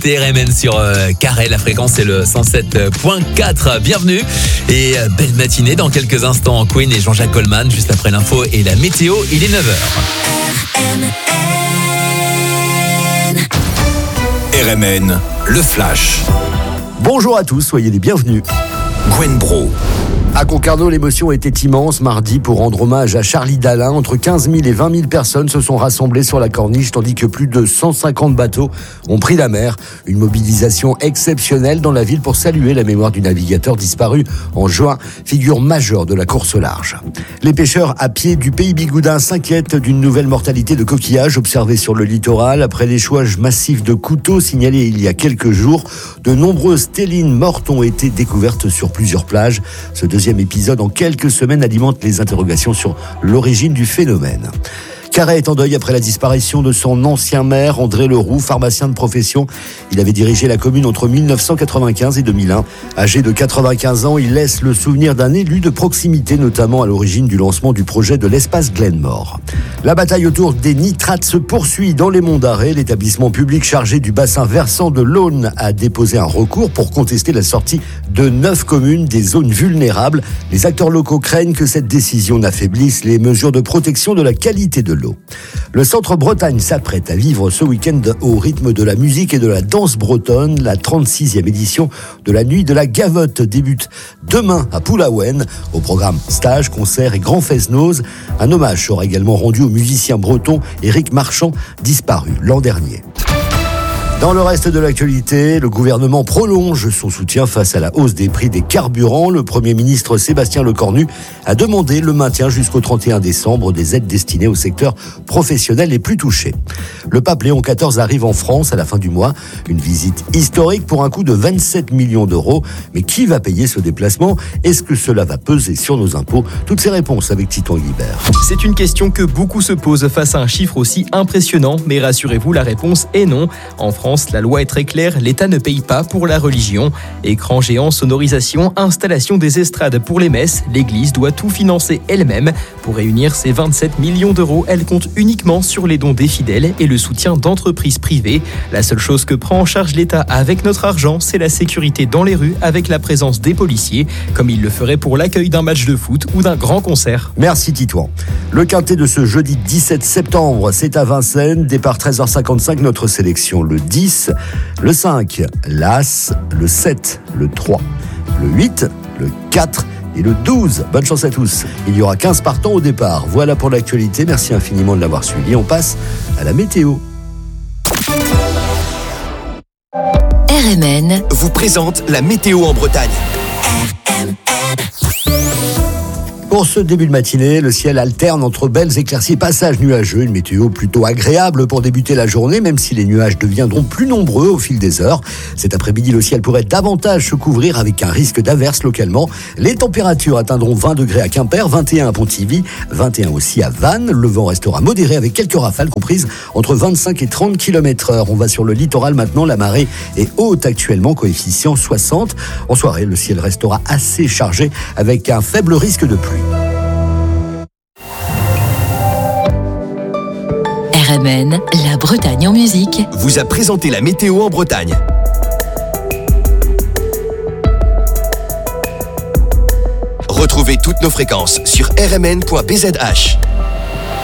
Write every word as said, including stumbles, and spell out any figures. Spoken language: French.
T R M N sur euh, Carré, la fréquence c'est le cent sept virgule quatre. Bienvenue et euh, belle matinée. Dans quelques instants, Queen et Jean-Jacques Goldman, juste après l'info et la météo, il est neuf heures. R M N, le flash. Bonjour à tous, soyez les bienvenus. Gwen Bro. À Concarneau, l'émotion était immense mardi pour rendre hommage à Charlie Dalin. Entre quinze mille et vingt mille personnes se sont rassemblées sur la corniche, tandis que plus de cent cinquante bateaux ont pris la mer. Une mobilisation exceptionnelle dans la ville pour saluer la mémoire du navigateur disparu en juin, figure majeure de la course au large. Les pêcheurs à pied du pays Bigoudin s'inquiètent d'une nouvelle mortalité de coquillages observée sur le littoral. Après l'échouage massif de couteaux signalé il y a quelques jours, de nombreuses télines mortes ont été découvertes sur plusieurs plages. Ce deuxième épisode en quelques semaines alimente les interrogations sur l'origine du phénomène. Carré est en deuil après la disparition de son ancien maire, André Leroux, pharmacien de profession. Il avait dirigé la commune entre mille neuf cent quatre-vingt-quinze et deux mille un. Âgé de quatre-vingt-quinze ans, il laisse le souvenir d'un élu de proximité, notamment à l'origine du lancement du projet de l'espace Glenmore. La bataille autour des nitrates se poursuit dans les Monts d'Arrée. L'établissement public chargé du bassin versant de l'Aulne a déposé un recours pour contester la sortie de neuf communes des zones vulnérables. Les acteurs locaux craignent que cette décision n'affaiblisse les mesures de protection de la qualité de l'eau. Le Centre Bretagne s'apprête à vivre ce week-end au rythme de la musique et de la danse bretonne. La trente-sixième édition de la Nuit de la Gavotte débute demain à Poulaouen. Au programme stage, concerts et grands fest-noz. Un hommage sera également rendu au musicien breton Éric Marchand, disparu l'an dernier. Dans le reste de l'actualité, le gouvernement prolonge son soutien face à la hausse des prix des carburants. Le Premier ministre Sébastien Lecornu a demandé le maintien jusqu'au trente et un décembre des aides destinées aux secteurs professionnels les plus touchés. Le pape Léon quatorze arrive en France à la fin du mois. Une visite historique pour un coût de vingt-sept millions d'euros. Mais qui va payer ce déplacement ? Est-ce que cela va peser sur nos impôts ? Toutes ces réponses avec Titon Guibert. C'est une question que beaucoup se posent face à un chiffre aussi impressionnant. Mais rassurez-vous, la réponse est non. En France, la loi est très claire, l'État ne paye pas pour la religion. Écran géant, sonorisation, installation des estrades pour les messes, l'Église doit tout financer elle-même. Pour réunir ces vingt-sept millions d'euros, elle compte uniquement sur les dons des fidèles et le soutien d'entreprises privées. La seule chose que prend en charge l'État avec notre argent, c'est la sécurité dans les rues avec la présence des policiers, comme il le ferait pour l'accueil d'un match de foot ou d'un grand concert. Merci Titouan. Le quintet de ce jeudi dix-sept septembre, c'est à Vincennes. Départ treize heures cinquante-cinq, notre sélection le dix, le cinq, l'As, le sept, le trois, le huit, le quatre et le douze. Bonne chance à tous. Il y aura quinze partants au départ. Voilà pour l'actualité. Merci infiniment de l'avoir suivi. On passe à la météo. R M N vous présente la météo en Bretagne. Pour ce début de matinée, le ciel alterne entre belles éclaircies et passages nuageux. Une météo plutôt agréable pour débuter la journée, même si les nuages deviendront plus nombreux au fil des heures. Cet après-midi, le ciel pourrait davantage se couvrir avec un risque d'averse localement. Les températures atteindront vingt degrés à Quimper, vingt et un à Pontivy, vingt et un aussi à Vannes. Le vent restera modéré avec quelques rafales comprises entre vingt-cinq et trente kilomètres heure. On va sur le littoral maintenant. La marée est haute actuellement, coefficient soixante. En soirée, le ciel restera assez chargé avec un faible risque de pluie. R M N, la Bretagne en musique, vous a présenté la météo en Bretagne. Retrouvez toutes nos fréquences sur r m n point b z h.